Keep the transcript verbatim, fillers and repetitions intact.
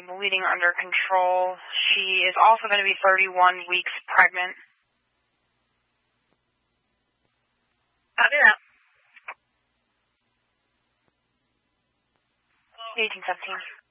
bleeding under control. She is also going to be thirty-one weeks pregnant. Copy that. eighteen seventeen.